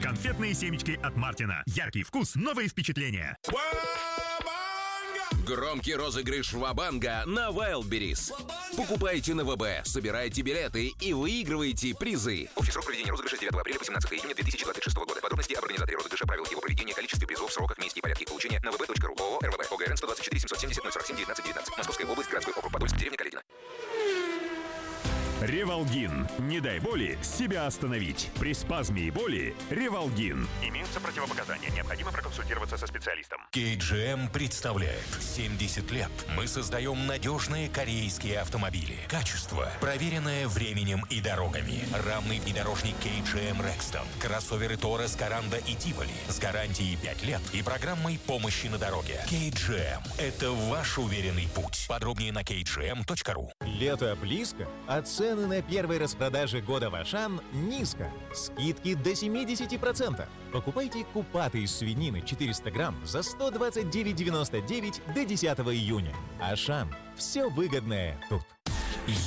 Конфетные семечки от Мартина. Яркий вкус, новые впечатления. Громкий розыгрыш Ва-банга на Wildberries. Покупайте на ВБ, собирайте билеты и выигрывайте призы. Общий срок проведения розыгрыша с 9 апреля по 17 июня 2026 года. Подробности об организаторе розыгрыша, правилах его проведения, количестве призов, сроках, месте и порядке их получения на vb.ru. ООО РВБ. ОГРН 124 770 047 19 19. Московская область, городской округ Подольск, деревня Каледино. Ревалгин. Не дай боли себя остановить. При спазме и боли Ревалгин. Имеются противопоказания. Необходимо проконсультироваться со специалистом. KGM представляет 70 лет. Мы создаем надежные корейские автомобили. Качество, проверенное временем и дорогами. Рамный внедорожник KGM Rexton. Кроссоверы Taurus, Коранда и Tivoli. С гарантией 5 лет и программой помощи на дороге. KGM – это ваш уверенный путь. Подробнее на kgm.ru. Лето близко, а цены на первой распродаже года в Ашан низко. Скидки до 70%. Покупайте купаты из свинины 400 грамм за 129,99 до 10 июня. Ашан. Все выгодное тут.